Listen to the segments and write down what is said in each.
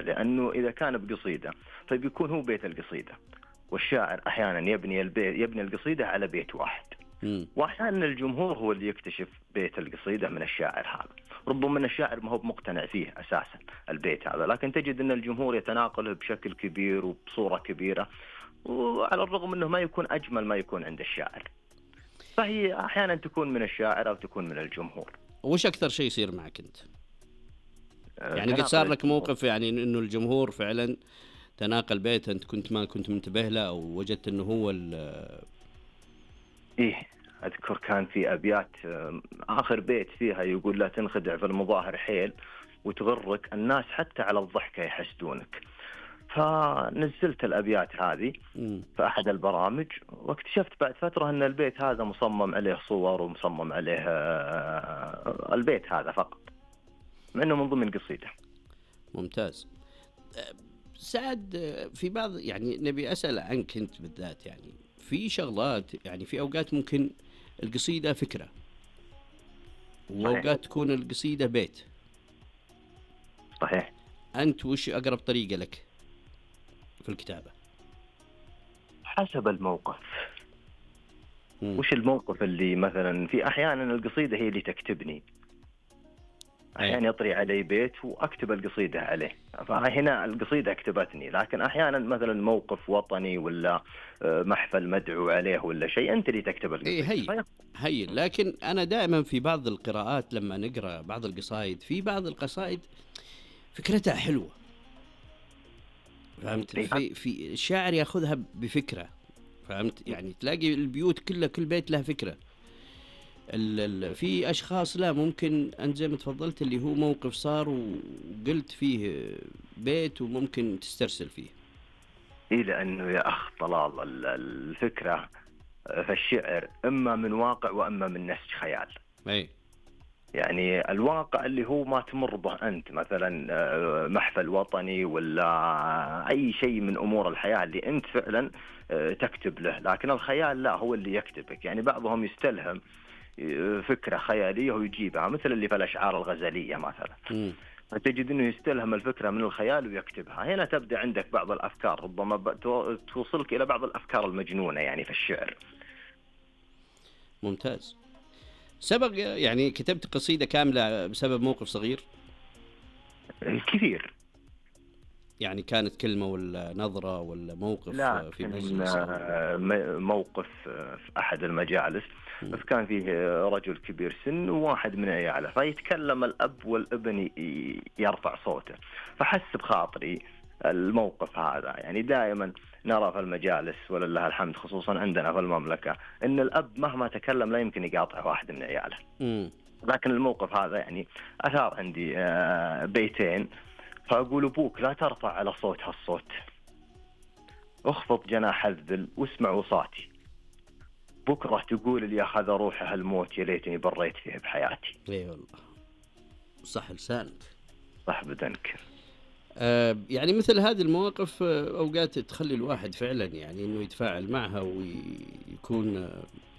لأنه إذا كان بقصيدة فبيكون هو بيت القصيدة، والشاعر أحيانا يبني القصيدة على بيت واحد، وأحيانا الجمهور هو اللي يكتشف بيت القصيدة من الشاعر هذا. ربما الشاعر ما هو مقتنع فيه أساسا البيت هذا، لكن تجد أن الجمهور يتناقله بشكل كبير وبصورة كبيرة، وعلى الرغم أنه ما يكون أجمل ما يكون عند الشاعر، فهي أحيانا تكون من الشاعر أو تكون من الجمهور. وش أكثر شيء يصير معك أنت؟ يعني قد صار لك موقف يعني إنه الجمهور فعلا تناقل بيت أنت ما كنت منتبه له، أو وجدت إنه هو إيه، أذكر كان في أبيات آخر بيت فيها يقول: لا تنخدع في المظاهر حيل وتغرك الناس حتى على الضحكة يحسدونك. فنزلت الأبيات هذه في أحد البرامج، واكتشفت بعد فترة أن البيت هذا مصمم عليه صور ومصمم عليه البيت هذا فقط، مع أنه من ضمن قصيدة. ممتاز. سعد، في بعض يعني نبي أسأل عنك أنت بالذات، يعني في شغلات، يعني في أوقات ممكن القصيدة فكرة، وأوقات تكون القصيدة بيت. صحيح. أنت وش أقرب طريقة لك في الكتابة؟ حسب الموقف. وش الموقف اللي مثلا في أحيانا القصيدة هي اللي تكتبني، أحيانا يطري علي بيت وأكتب القصيدة عليه، فهنا القصيدة كتبتني. لكن أحيانا مثلا موقف وطني ولا محفل مدعو عليه ولا شيء، أنت اللي تكتب القصيدة. هي لكن أنا دائما في بعض القراءات لما نقرأ بعض القصائد، في بعض القصائد فكرتها حلوة، فهمت؟ في الشاعر يأخذها بفكرة، فهمت؟ يعني تلاقي البيوت كلها كل بيت له فكرة. في أشخاص لا، ممكن أنت زي ما تفضلت اللي هو موقف صار وقلت فيه بيت وممكن تسترسل فيه. إيه، لأنه يا أخ طلال الفكرة في الشعر إما من واقع وإما من نسج خيال. يعني الواقع اللي هو ما تمر به أنت، مثلا محفل وطني ولا أي شيء من أمور الحياة اللي أنت فعلا تكتب له، لكن الخيال لا، هو اللي يكتبك. يعني بعضهم يستلهم فكرة خيالية ويجيبها، مثل اللي في الأشعار الغزلية مثلا، فتجد أنه يستلهم الفكرة من الخيال ويكتبها. هنا تبدأ عندك بعض الأفكار، ربما توصلك إلى بعض الأفكار المجنونة يعني في الشعر. ممتاز. سبق يعني كتبت قصيدة كاملة بسبب موقف صغير؟ كثير. يعني كانت كلمة ولا نظرة ولا موقف؟ لا، في موقف في أحد المجالس، بس كان فيه رجل كبير سن وواحد من عياله، فيتكلم الأب والابن يرفع صوته، فحس بخاطري الموقف هذا. يعني دائما نرى في المجالس ولله الحمد، خصوصا عندنا في المملكة، إن الأب مهما تكلم لا يمكن يقاطع واحد من عياله. لكن الموقف هذا يعني أثار عندي بيتين، فأقول: أبوك لا ترفع على صوت هالصوت، اخفض جناح الذل واسمع وصاتي، بكرة تقول اللي أخذ روحه الموت يا ليتني بريت فيه بحياتي. اي والله، صح لسانك، صح بدنك. يعني مثل هذه المواقف أوقات تخلي الواحد فعلا يعني إنه يتفاعل معها ويكون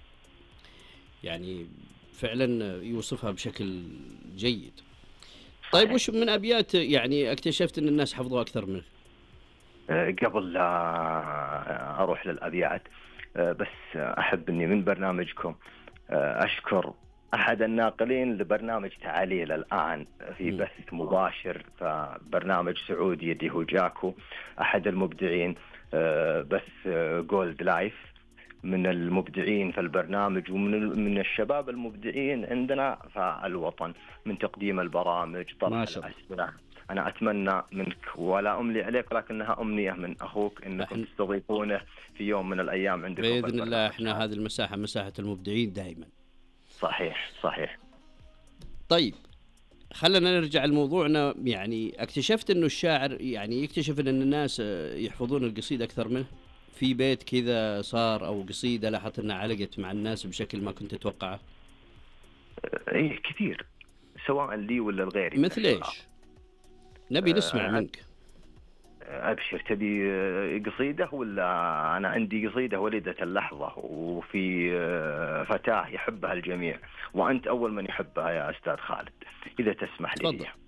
يعني فعلا يوصفها بشكل جيد. طيب وش من أبيات يعني اكتشفت أن الناس حفظوها أكثر منه؟ قبل لا أروح للأبيات، بس أحب أني من برنامجكم أشكر أحد الناقلين لبرنامج تعاليل الآن في بث مباشر، فبرنامج سعودي اللي هو جاكو، أحد المبدعين بث جولد لايف، من المبدعين في البرنامج ومن الشباب المبدعين عندنا في الوطن من تقديم البرامج، طرح الأسئلة. أنا أتمنى منك ولا أملي عليك، ولكنها أمنية من أخوك إنكم تستضيفونه في يوم من الأيام عندكم بإذن الله. إحنا هذه المساحة مساحة المبدعين دائما. صحيح صحيح. طيب خلنا نرجع لموضوعنا. يعني اكتشفت إنه الشاعر يعني يكتشف إن الناس يحفظون القصيدة أكثر منه. في بيت كذا صار أو قصيدة لاحظت إنها علقت مع الناس بشكل ما كنت أتوقعه؟ إيه كثير، سواء لي ولا الغيري. مثل إيش؟ نبي نسمع منك. أبشر، تبي قصيدة ولا؟ أنا عندي قصيدة وليدة اللحظة، وفي فتاة يحبها الجميع، وأنت أول من يحبها يا أستاذ خالد، إذا تسمح لي.